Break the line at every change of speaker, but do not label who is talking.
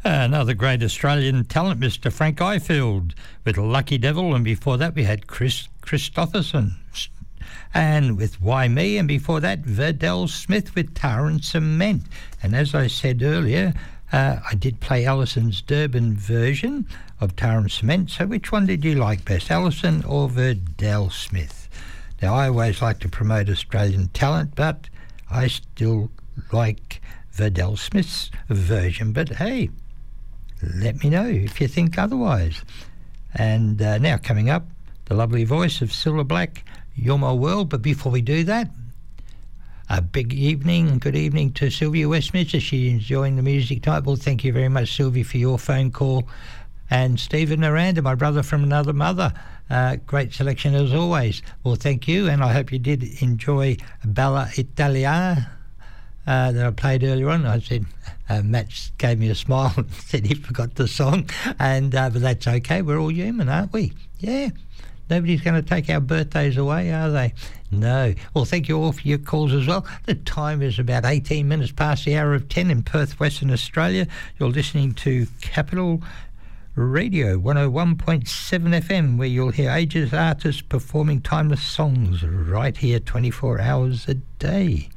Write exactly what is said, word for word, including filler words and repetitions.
Another great Australian talent, Mister Frank Ifield, with Lucky Devil, and before that we had Chris Christopherson, and with Why Me, and before that Verdell Smith with Tar and Cement. And as I said earlier, uh, I did play Alison's Durban version of Tar and Cement, so which one did you like best, Alison or Verdell Smith? Now, I always like to promote Australian talent, but I still like Verdell Smith's version, but hey, let me know if you think otherwise. And uh, now coming up, the lovely voice of Cilla Black, You're My World. But before we do that, a big evening, good evening to Sylvia Westminster. She's enjoying the music tonight. Well, thank you very much, Sylvia, for your phone call. And Stephen Aranda, my brother from another mother. Uh, great selection as always. Well, thank you, and I hope you did enjoy Bella Italiana uh, that I played earlier on. I said, uh, Matt gave me a smile and said he forgot the song, and uh, but that's okay. We're all human, aren't we? Yeah. Nobody's going to take our birthdays away, are they? No. Well, thank you all for your calls as well. The time is about eighteen minutes past the hour of ten in Perth, Western Australia. You're listening to Capital Radio one oh one point seven F M, where you'll hear ages artists performing timeless songs right here twenty-four hours a day.